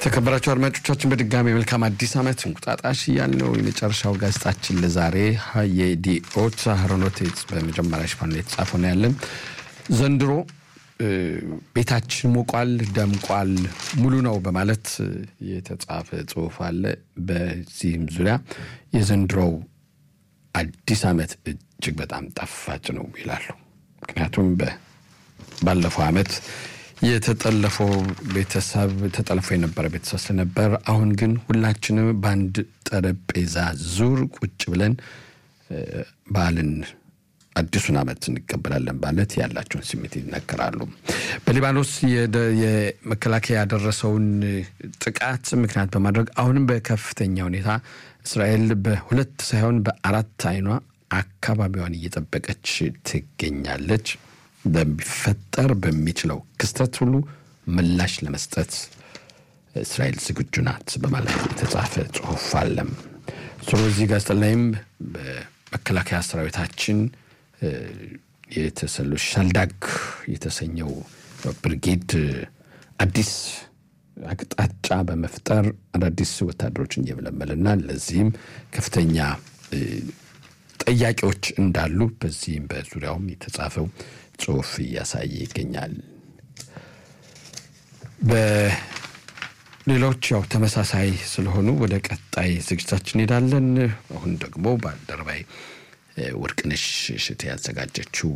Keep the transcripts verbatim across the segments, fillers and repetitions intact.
ተከበራችሁ አድማጮቻችን በድጋሚ መልካም አዲስ አመት እንቁጣጣሽ ያልነው የመጨረሻው ጋዜጣችን ለዛሬ ሃየዲኦት አህሮኖቴት በመጀመሪያ ሽፋን ላይ ተጻፈው ነው ያለን። ዘንድሮ ቤታችን ሞቋል ደምቋል ሙሉ ነው በማለት የተጻፈ ጽሑፍ አለ። በዚህም ዙሪያ የዘንድሮው አዲስ አመት እጅግ በጣም ጣፋጭ ነው ይላሉ። ምክንያቱም ባለፈው አመት የተጠለፈው ቤተሰብ ተጠልፎ የነበረ ቤተሰብ ስለነበር አሁን ግን ሁላችንም ባንድ ጠረጴዛ ዙር ቁጭ ብለን ባልን አዲሱን አመት እንቀበላለን ማለት ያላቸውን ስሜት ይነገራሉ። በሊባኖስ የመከላከያ ያደረሰውን ጥቃት ምክንያት በማድረግ አሁንም በከፍተኛ ሁኔታ እስራኤል በሁለት ሳይሆን በአራት አይኗ አካባቢዋን እየጠበቀች ትገኛለች። በሚፈጠር በሚችለው ክስተት ሁሉ ምላሽ ለመስጠት እስራኤል ዝግጁ ናት በማለት የተጻፈ ጽሑፍ አለ። ስለዚህ ጋዜጣ ላይም በመከላከያ ሰራዊታችን የተሰሉ ሻልዳግ የተሰኘው ብርጌድ አዲስ አቅጣጫ በመፍጠር አዳዲስ ወታደሮችን እየመለመለና ለዚህም ከፍተኛ ጥያቄዎች እንዳሉ በዚህም በዙሪያውም የተጻፈው ጽሑፍ ያሳይ ይገኛል። በሌሎች ያው ተመሳሳይ ስለሆኑ ወደ ቀጣይ ዝግጅታችን እንሄዳለን። አሁን ደግሞ ባልደረባይ ወርቅነሽ እሸቴ ያዘጋጀችው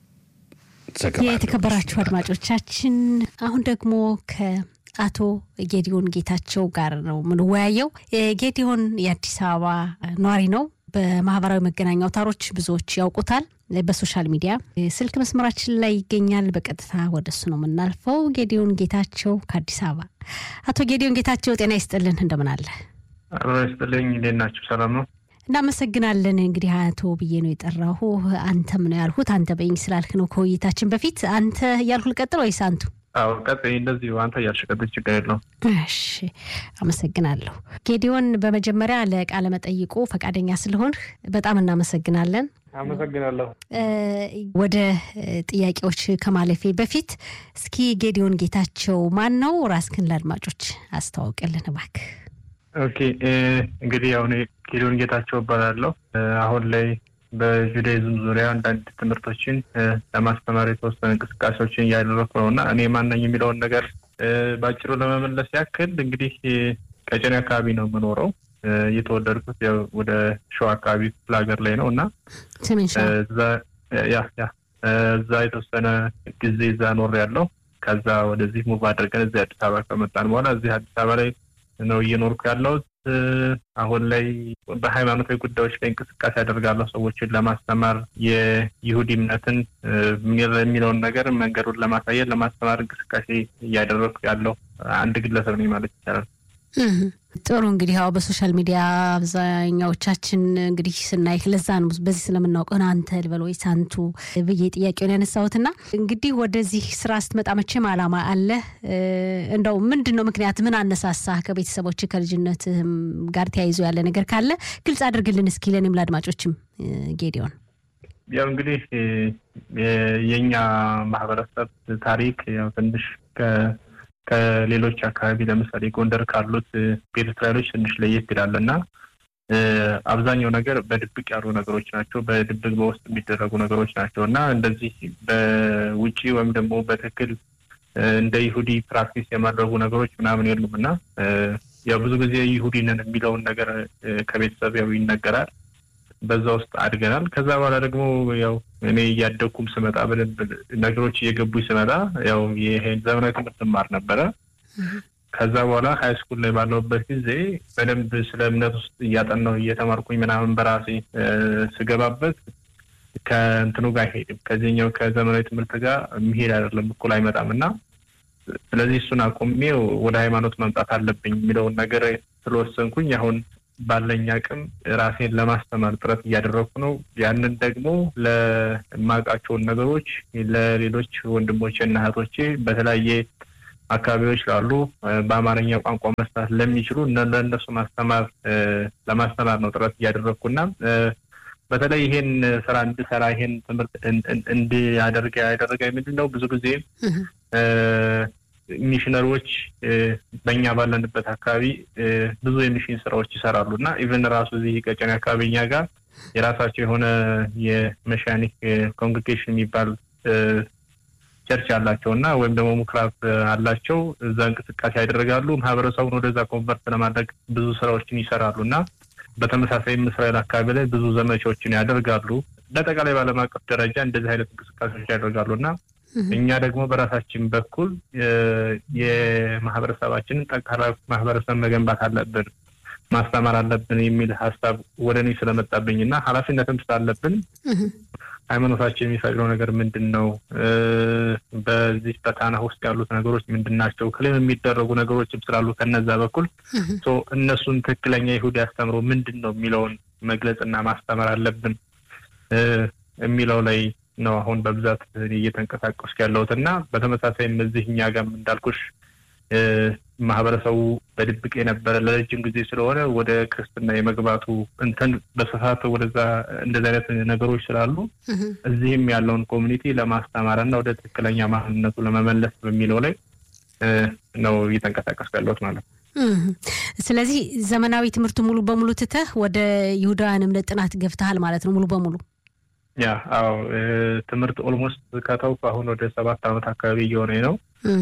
ዘገባ የተከበራችሁ አድማጮቻችን አሁን ደግሞ ከአቶ ጌዲዮን ጌታቸው ጋር ነው የምንወያየው። ጌዲዮን የአዲስ አበባ ነዋሪ ነው። በማህበራዊ መገናኛ አውታሮች ብዙዎች ያውቁታል። በሶሻል ሚዲያ ስልክ መስመራችን ላይ ይገኛል። በቀጥታ ወደሱ ነው የምናልፈው። ጌዲዮን ጌታቸው ከአዲስ አበባ። አቶ ጌዲዮን ጌታቸው ጤና ይስጥልን፣ እንደምን አለ? አዎ ይስጥልኝ። እንዴት ናችሁ? ሰላም ነው? እናመሰግናለን። እንግዲህ አቶ ብዬ ነው የጠራሁ። አንተም ነው ያልሁት። አንተ በእኝ ስላልክ ነው ከውይይታችን በፊት አንተ ያልኩ ልቀጥል ወይስ አንቱ? አዎ ቀጥይ፣ እንደዚህ አንተ ያልሽቀጥል ችግር የለውም። እሺ አመሰግናለሁ። ጌዲዮን በመጀመሪያ ለቃለ መጠይቁ ፈቃደኛ ስለሆንህ በጣም እናመሰግናለን። አመሰግናለሁ። ወደ ጥያቄዎች ከማለፌ በፊት እስኪ ጌዲዮን ጌታቸው ማን ነው? ራስህን ለአድማጮች አስተዋውቅልን እባክህ። ኦኬ እንግዲህ ያው እኔ ጌዲዮን ጌታቸው እባላለሁ። አሁን ላይ በጁዳይዝም ዙሪያ አንዳንድ ትምህርቶችን ለማስተማር የተወሰነ እንቅስቃሴዎችን እያደረኩ ነውና እኔ ማን ነኝ የሚለውን ነገር ባጭሩ ለመመለስ ያክል እንግዲህ ቀጨኔ አካባቢ ነው የምኖረው። የተወለድኩት ያው ወደ ሸዋ አካባቢ ሀገር ላይ ነውና እዛ ያ ያ እዛ የተወሰነ ጊዜ እዛ ኖሬያለሁ። ከዛ ወደዚህ ሙቭ አድርገን እዚህ አዲስ አበባ ከመጣን በኋላ እዚህ አዲስ አበባ ላይ ነው እየኖርኩ ያለሁት። አሁን ላይ በሃይማኖታዊ ጉዳዮች ላይ እንቅስቃሴ አደርጋለሁ። ሰዎችን ለማስተማር የይሁዲ እምነትን የሚለውን ነገር መንገዱን ለማሳየት ለማስተማር እንቅስቃሴ እያደረኩ ያለው አንድ ግለሰብ ነኝ ማለት ይቻላል። ጥሩ እንግዲህ ያው በሶሻል ሚዲያ አብዛኛዎቻችን እንግዲህ ስናይ ለዛ ነው በዚህ ስለምናውቀው አንተ ልበል ወይስ አንቱ ብዬ ጥያቄውን ያነሳሁትና እንግዲህ ወደዚህ ስራ ስትመጣ መቼም አላማ አለ። እንደው ምንድነው ምክንያት ምን አነሳሳህ? ከቤተሰቦች ከልጅነት ጋር ተያይዞ ያለ ነገር ካለ ግልጽ አድርግልን እስኪ ለኔም ለአድማጮችም ጌዲዮን። ያው እንግዲህ የኛ ማህበረሰብ ታሪክ ያው ትንሽ ከ ከሌሎች አካባቢ ለምሳሌ ጎንደር ካሉት ቤተ እስራኤሎች ትንሽ ለየት ይላልና አብዛኛው ነገር በድብቅ ያሉ ነገሮች ናቸው። በድብቅ በውስጥ የሚደረጉ ነገሮች ናቸውና እንደዚህ በውጪ ወይም ደግሞ በትክክል እንደ ይሁዲ ፕራክቲስ የማድረጉ ነገሮች ምናምን የሉምና ያው ብዙ ጊዜ ይሁዲ ነን የሚለውን ነገር ከቤተሰብ ያው ይነገራል። በዛ ውስጥ አድገናል። ከዛ በኋላ ደግሞ ያው እኔ ያደኩም ስመጣ በደንብ ነገሮች እየገቡኝ ስመጣ ያው ይሄን ዘመናዊ ትምህርት ማር ነበረ። ከዛ በኋላ ሃይ ስኩል ላይ ባለውበት ጊዜ በደንብ ስለ እምነት ውስጥ እያጠናሁ እየተማርኩኝ ምናምን በራሴ ስገባበት ከእንትኑ ጋር ሄድም ከዚህኛው ከዘመናዊ ትምህርት ጋር መሄድ አይደለም እኩል አይመጣምና ስለዚህ እሱን አቆሜ ወደ ሃይማኖት መምጣት አለብኝ የሚለውን ነገር ስለወሰንኩኝ አሁን ባለኝ አቅም ራሴን ለማስተማር ጥረት እያደረኩ ነው። ያንን ደግሞ ለማቃቸው ነገሮች ለሌሎች ወንድሞቼና እህቶቼ በተለያየ አካባቢዎች ላሉ በአማርኛ ቋንቋ መስራት ለሚችሉ እነሱ ማስተማር ለማስተማር ነው ጥረት እያደረኩና በተለይ ይሄን ስራ እንድሰራ ይሄን ትምህርት እንዲያደርግ ያደረገኝ ምንድነው ብዙ ጊዜ ሚሽነሮች በእኛ ባለንበት አካባቢ ብዙ የሚሽን ስራዎች ይሰራሉና ኢቭን ራሱ እዚህ ቀጨኔ አካባቢኛ ጋር የራሳቸው የሆነ የመሻኒክ ኮንግሬጌሽን የሚባል ቸርች አላቸውና ወይም ደግሞ ሙክራፍ አላቸው እዛ እንቅስቃሴ ያደርጋሉ ማህበረሰቡን ወደዛ ኮንቨርት ለማድረግ ብዙ ስራዎችን ይሰራሉና በተመሳሳይ እስራኤል አካባቢ ላይ ብዙ ዘመቻዎችን ያደርጋሉ በተቃላይ ባለም አቀፍ ደረጃ እንደዚህ አይነት እንቅስቃሴዎች ያደርጋሉና እኛ ደግሞ በራሳችን በኩል የማህበረሰባችንን ጠንካራ ማህበረሰብ መገንባት አለብን ማስተማር አለብን የሚል ሐሳብ ወደኔ ስለመጣብኝና ኃላፊነትም ስላለብን ሃይማኖታችን የሚፈቅደው ነገር ምንድነው በዚህ በታና ውስጥ ያሉት ነገሮች ምንድናቸው ክሌም የሚደረጉ ነገሮችም ስላሉ ከነዛ በኩል ሶ እነሱን ትክክለኛ ይሁዲ አስተምሮ ምንድነው የሚለውን መግለጽና ማስተማር አለብን የሚለው ላይ ነው አሁን በብዛት እየተንቀሳቀስኩ ያለውትና በተመሳሳይ እዚህኛ ጋር እንዳልኩሽ ማህበረሰቡ በድብቅ የነበረ ለረጅም ጊዜ ስለሆነ ወደ ክርስትና የመግባቱ እንትን በሰፋት ወደዛ እንደዛ አይነት ነገሮች ስላሉ እዚህም ያለውን ኮሚኒቲ ለማስተማርና ወደ ትክክለኛ ማንነቱ ለመመለስ በሚለው ላይ ነው እየተንቀሳቀስኩ ያለሁት ማለት ነው ስለዚህ ዘመናዊ ትምህርት ሙሉ በሙሉ ትተህ ወደ ይሁዳንም ለጥናት ገፍተሃል ማለት ነው ሙሉ በሙሉ ያ አው ትምህርት ኦልሞስት ከተውኩ አሁን ወደ ሰባት አመት አካባቢ እየሆነ ነው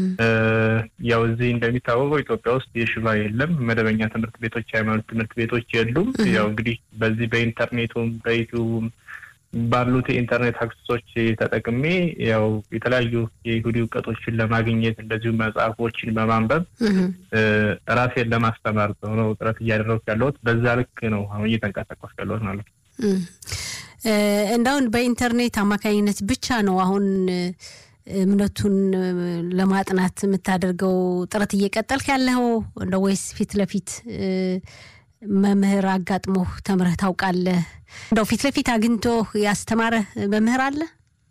ያው እዚህ እንደሚታወቀው ኢትዮጵያ ውስጥ የሽባ የለም መደበኛ ትምህርት ቤቶች ሃይማኖት ትምህርት ቤቶች የሉም ያው እንግዲህ በዚህ በኢንተርኔቱም በዩቲዩብም ባሉት ኢንተርኔት አክሰሶች ተጠቅሜ ያው የተለያዩ የይሁዲ ዕውቀቶችን ለማግኘት እንደዚሁ መጽሐፎችን በማንበብ ራሴን ለማስተማር ነው ጥረት እያደረኩ ያለሁት በዛ ልክ ነው አሁን እየተንቀሳቀስኩ ያለሁት ማለት ነው እንዳውን በኢንተርኔት አማካኝነት ብቻ ነው አሁን እምነቱን ለማጥናት የምታደርገው ጥረት እየቀጠልክ ያለው እንደው ወይስ ፊት ለፊት መምህር አጋጥሞ ተምረህ ታውቃለህ እንደው ፊት ለፊት አግኝቶ ያስተማረ መምህር አለ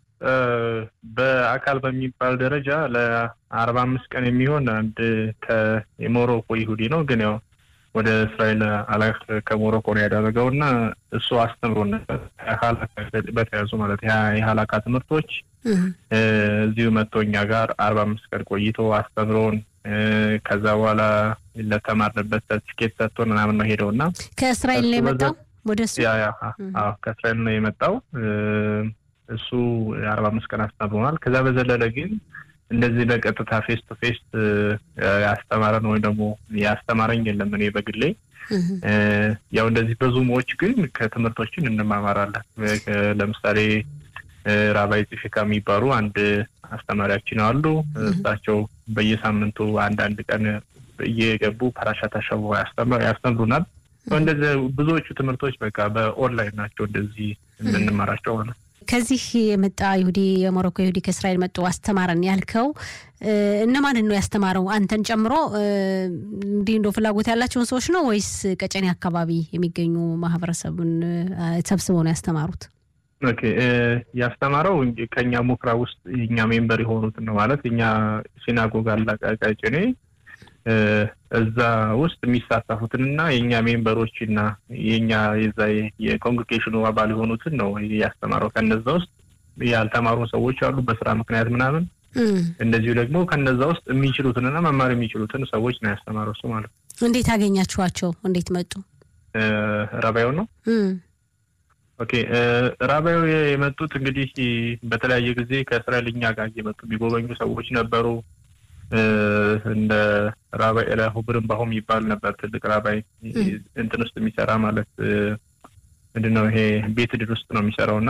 በአካል በሚባል ደረጃ ለ45 ቀን የሚሆን አንድ ከሞሮኮ ይሁዲ ነው ግን ያው ወደ እስራኤል አላህ ከሞሮኮ ነው ያደረገውና እሱ አስተምሮን ሐላካ በተያዙ ማለት ያ የሐላካ ትምህርቶች እዚሁ መጥቶኛ ጋር አርባ አምስት ቀን ቆይቶ አስተምሮን ከዛ በኋላ ለተማርንበት ሰርቲፊኬት ሰጥቶን ምናምን ነው ሄደውና ከእስራኤል ነው የመጣው ወደሱ ያ ያ አዎ ከእስራኤል ነው የመጣው እሱ አርባ አምስት ቀን አስተምሮናል ከዛ በዘለለ ግን እንደዚህ በቀጥታ ፌስ ቱ ፌስ ያስተማረን ወይ ደግሞ ያስተማረኝ የለም እኔ በግሌ ያው እንደዚህ በዙሞች ግን ከትምህርቶችን እንማማራለን ለምሳሌ ራባይ ቲፊካ የሚባሉ አንድ አስተማሪያችን አሉ እሳቸው በየሳምንቱ አንድ አንድ ቀን እየገቡ ፓራሻታ ሸቦ ያስተምሩ ያስተምሩናል እንደዚህ ብዙዎቹ ትምህርቶች በቃ በኦንላይን ናቸው እንደዚህ እንማራቸው ማለት ከዚህ የመጣ ይሁዲ የሞሮኮ ይሁዲ ከእስራኤል መጥቶ አስተማረን ያልከው እነማን ነው ያስተማረው አንተን ጨምሮ እንዴ እንደው ፍላጎት ያላቸው ሰዎች ነው ወይስ ቀጨኔ አካባቢ የሚገኙ ማህበረሰቡን ተሰብስበው ነው ያስተማሩት ኦኬ ያስተማረው ከኛ ሙክራ ውስጥ የኛ ሜምበር የሆኑት ነው ማለት እኛ ሲናጎግ አለ ቀጨኔ እዛ ውስጥ የሚሳተፉትና የኛ ሜምበሮችና የኛ የዛ የኮንግሬጌሽኑ አባል የሆኑትን ነው ያስተማረው ከነዛ ውስጥ ያልተማሩ ሰዎች አሉ በስራ ምክንያት ምናምን እንደዚሁ ደግሞ ከነዛ ውስጥ የሚችሉትና መማር የሚችሉትን ሰዎች ነው ያስተማረው እሱ ማለት እንዴት አገኛችኋቸው እንዴት መጡ ራባዩ ነው ኦኬ ራባዩ የመጡት እንግዲህ በተለያየ ጊዜ ከእስራኤልኛ ጋር የመጡ ቢጎበኙ ሰዎች ነበሩ እንደ ራባይ ኤላሁ ብርምባሆም ይባል ነበር ትልቅ ራባይ እንትን ውስጥ የሚሰራ ማለት ምንድነው ይሄ ቤት ድር ውስጥ ነው የሚሰራውና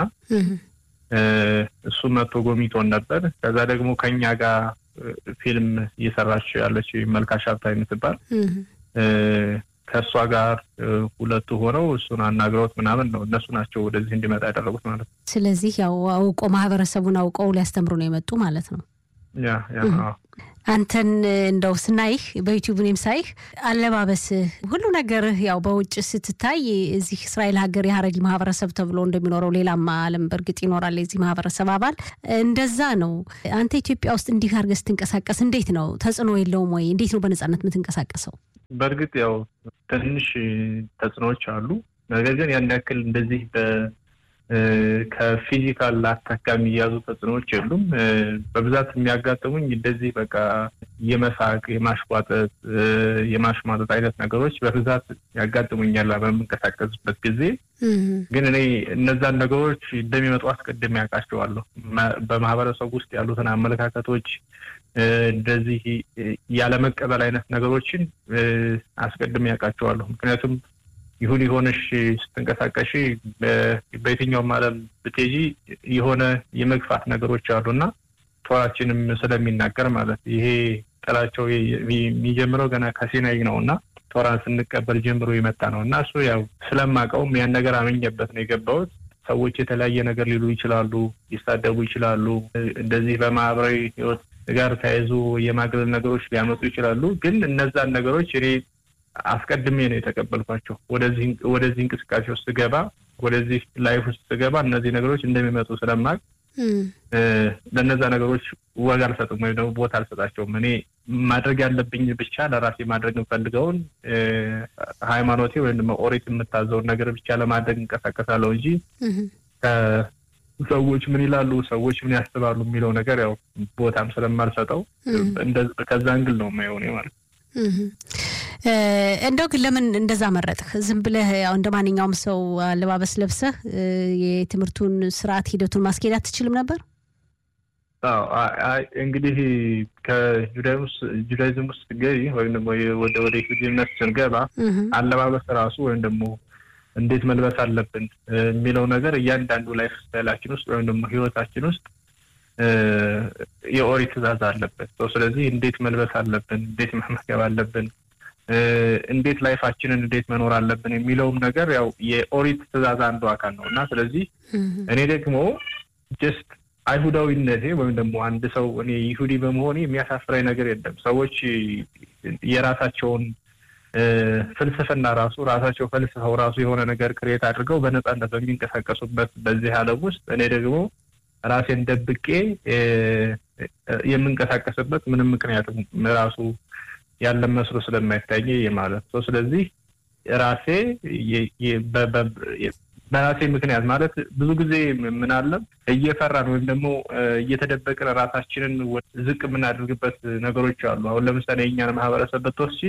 እሱ መጥቶ ጎብኝቶን ነበር ከዛ ደግሞ ከኛ ጋር ፊልም እየሰራች ያለች መልካሽ ሀብታይ የምትባል ከሷ ጋር ሁለቱ ሆነው እሱን አናግረውት ምናምን ነው እነሱ ናቸው ወደዚህ እንዲመጣ ያደረጉት ማለት ስለዚህ ያው አውቆ ማህበረሰቡን አውቀው ሊያስተምሩ ነው የመጡ ማለት ነው ያ ያ አንተን እንደው ስናይህ በዩቲዩብንም ሳይህ አለባበስ ሁሉ ነገር ያው በውጭ ስትታይ እዚህ እስራኤል ሀገር የሐረዲ ማህበረሰብ ተብሎ እንደሚኖረው ሌላም ዓለም በርግጥ ይኖራል እዚህ ማህበረሰብ አባል እንደዛ ነው አንተ ኢትዮጵያ ውስጥ እንዲህ አርገስ ትንቀሳቀስ እንዴት ነው ተጽኖ የለውም ወይ እንዴት ነው በነጻነት የምትንቀሳቀሰው በርግጥ ያው ትንሽ ተጽኖዎች አሉ ነገር ግን ያን ያክል እንደዚህ ከፊዚካል አታካሚ ያዙ ተጽዕኖዎች የሉም በብዛት የሚያጋጥሙኝ እንደዚህ በቃ የመሳቅ የማሽቋጠጥ የማሽማጠጥ አይነት ነገሮች በብዛት ያጋጥሙኛል በመንቀሳቀስበት ጊዜ ግን እኔ እነዛን ነገሮች እንደሚመጡ አስቀድሜ ያውቃቸዋለሁ በማህበረሰቡ ውስጥ ያሉትን አመለካከቶች እንደዚህ ያለ መቀበል አይነት ነገሮችን አስቀድሜ ያውቃቸዋለሁ ምክንያቱም ይሁን ይሆንሽ ስትንቀሳቀሺ በየትኛው ማለት ብትጂ የሆነ የመግፋት ነገሮች አሉና ቷችንም ስለሚናገር ማለት ይሄ ጥላቸው የሚጀምረው ገና ከሲናይ ነውና ቷራን ስንቀበል ጀምሮ ይመጣ ነውና እሱ ያው ስለማቀው ያን ነገር አመኘበት ነው የገባው ሰዎች የተለያየ ነገር ሊሉ ይችላሉ ይሳደቡ ይችላሉ እንደዚህ በማህበራዊ ህይወት ጋር ታይዞ የማግለል ነገሮች ሊያመጡ ይችላሉ ግን እነዛን ነገሮች እኔ አስቀድሜ ነው የተቀበልኳቸው ወደዚህ ወደዚህ እንቅስቃሴ ውስጥ ገባ ወደዚህ ላይፍ ውስጥ ገባ እነዚህ ነገሮች እንደሚመጡ ስለማቅ ለነዛ ነገሮች ዋጋ አልሰጥም ወይ ደግሞ ቦታ አልሰጣቸውም እኔ ማድረግ ያለብኝ ብቻ ለራሴ ማድረግ እንፈልገውን ሃይማኖቴ ወይም ደግሞ ኦሪት የምታዘውን ነገር ብቻ ለማድረግ እንቀሳቀሳለሁ እንጂ ሰዎች ምን ይላሉ ሰዎች ምን ያስባሉ የሚለው ነገር ያው ቦታም ስለማልሰጠው እንደ ከዛ አንግል ነው የማይሆነው ማለት እንደው ግን ለምን እንደዛ መረጥህ ዝም ብለህ ያው እንደማንኛውም ሰው አለባበስ ለብሰህ የትምርቱን ስርዓት ሂደቱን ማስኬድ አትችልም ነበር አዎ እንግዲህ ከጁዳይስ ጁዳይዝም ውስጥ ገይ ወይም ደግሞ ወደ ወደ ጁዳይዝም ስንገባ አለባበስ ራሱ ወይም ደግሞ እንዴት መልበስ አለብን የሚለው ነገር እያንዳንዱ ላይፍ ስታይላችን ውስጥ ወይም ደግሞ ህይወታችን ውስጥ የኦሪት ትእዛዝ አለበት ስለዚህ እንዴት መልበስ አለብን እንዴት መመገብ አለብን እንዴት ላይፋችንን እንዴት መኖር አለብን የሚለው ነገር ያው የኦሪት ትእዛዝ አንዱ አካል ነውና ስለዚህ እኔ ደግሞ ጀስት አይሁዳዊነቴ ወይም ደግሞ አንድ ሰው እኔ ይሁዲ በመሆኔ የሚያሳፍረኝ ነገር የለም ሰዎች የራሳቸውን ፍልስፍና ራሱ ራሳቸው ፈልስፈው ራሱ የሆነ ነገር ክሬት አድርገው በነፃነት በሚንቀሳቀሱበት በዚህ ዓለም ውስጥ እኔ ደግሞ ራሴን ደብቄ የምንቀሳቀስበት ምንም ምክንያት ራሱ ያለ መስሎ ስለማይታየኝ ማለት ነው ስለዚህ ራሴ በራሴ ምክንያት ማለት ብዙ ጊዜ ምን አለ እየፈራን ወይም ደግሞ እየተደበቀን ራሳችንን ዝቅ ምናደርግበት ነገሮች አሉ አሁን ለምሳሌ እኛን ማህበረሰብ በተወስጂ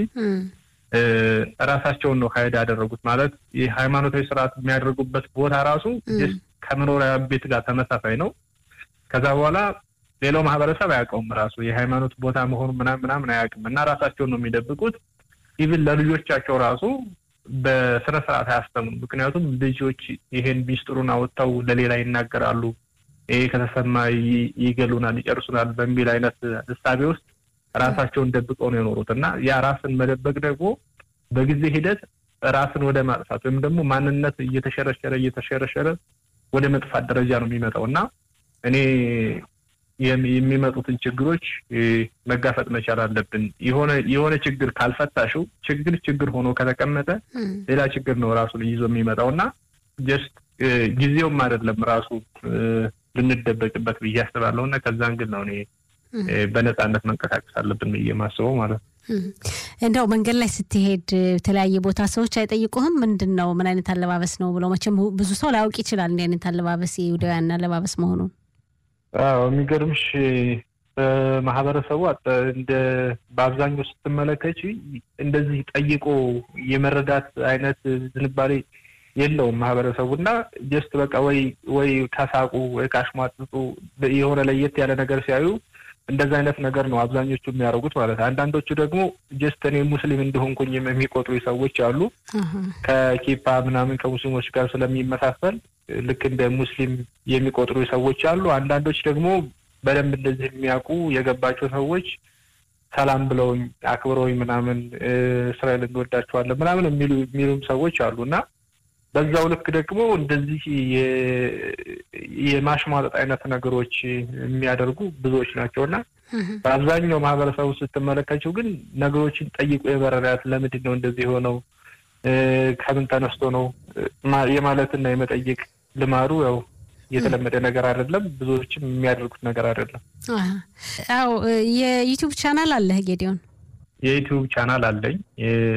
ራሳቸውን ነው ሀይድ ያደረጉት ማለት የሃይማኖታዊ ስርዓት የሚያደርጉበት ቦታ ራሱ ከመኖሪያ ቤት ጋር ተመሳሳይ ነው ከዛ በኋላ ሌላው ማህበረሰብ ያውቀውም ራሱ የሃይማኖት ቦታ መሆኑ ምናምን ምናምን አያውቅም እና ራሳቸውን ነው የሚደብቁት ኢቭን ለልጆቻቸው ራሱ በስነ ስርዓት አያስተምሩ ምክንያቱም ልጆች ይሄን ቢስጥሩን አወጣው ለሌላ ይናገራሉ ይሄ ከተሰማ ይገሉናል ይጨርሱናል በሚል አይነት ሐሳብ ውስጥ ራሳቸውን ደብቀው ነው የኖሩትና ያ ራስን መደበቅ ደግሞ በጊዜ ሂደት ራስን ወደ ማጥፋት ወይም ደግሞ ማንነት እየተሸረሸረ እየተሸረሸረ ወደ መጥፋት ደረጃ ነው የሚመጣውና እኔ የሚመጡትን ችግሮች መጋፈጥ መቻል አለብን የሆነ የሆነ ችግር ካልፈታሽው ችግር ችግር ሆኖ ከተቀመጠ ሌላ ችግር ነው ራሱ ይዞ የሚመጣውና ጀስት ጊዜውም አይደለም ራሱ ልንደበቅበት በያስተባለውና ከዛ አንግል ነው እኔ በነፃነት መንቀሳቀስ አለብን በየማሰበው ማለት እንደው መንገድ ላይ ስትሄድ ተለያየ ቦታ ሰዎች አይጠይቁህም ምንድነው ምን አይነት አለባበስ ነው ብለው መቼም ብዙ ሰው ላውቅ ይችላል እንደ አይነት አለባበስ ይውዳያና አለባበስ መሆኑ አዎ የሚገርምሽ ማህበረሰቡ እንደ በአብዛኛው ስትመለከቺ እንደዚህ ጠይቆ የመረዳት አይነት ዝንባሌ የለውም ማህበረሰቡና ጀስት በቃ ወይ ወይ ካሳቁ ወይ ካሽማጥጡ የሆነ ለየት ያለ ነገር ሲያዩ እንደዛ አይነት ነገር ነው አብዛኞቹ የሚያደርጉት ማለት አንዳንዶቹ ደግሞ ጀስት እኔ ሙስሊም እንደሆንኩኝ የሚቆጥሩ ሰዎች አሉ ከኪፓ ምናምን ከሙስሊሞች ጋር ስለሚመሳሰል ልክ እንደ ሙስሊም የሚቆጥሩ ሰዎች አሉ አንዳንዶች ደግሞ በደንብ እንደዚህ የሚያውቁ የገባቸው ሰዎች ሰላም ብለውኝ አክብረውኝ ምናምን እስራኤል እንወዳቸዋለን ምናምን የሚሉ የሚሉም ሰዎች አሉና በዛው ልክ ደግሞ እንደዚህ የማሽማጠጥ አይነት ነገሮች የሚያደርጉ ብዙዎች ናቸውና በአብዛኛው ማህበረሰቡ ስትመለከቱ ግን ነገሮችን ጠይቆ የበረራት ለምንድን ነው እንደዚህ ሆነው ከምን ተነስቶ ነው የማለትና የመጠየቅ ልማዱ ያው የተለመደ ነገር አይደለም ብዙዎችም የሚያደርጉት ነገር አይደለም አዎ የዩቲዩብ ቻናል አለ ጌዲዮን የዩቲዩብ ቻናል አለኝ